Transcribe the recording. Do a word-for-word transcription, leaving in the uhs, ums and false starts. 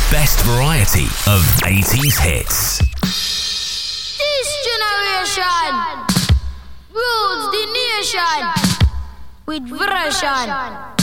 best variety of eighties hits. This generation rules the nation with version.